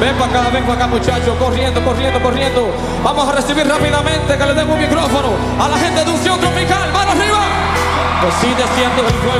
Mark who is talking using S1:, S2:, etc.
S1: Ven para acá, muchachos, corriendo, corriendo, corriendo. Vamos a recibir rápidamente que le demos un micrófono a la gente de Unción Tropical. ¡Mano arriba! Que sí desciende el fuego.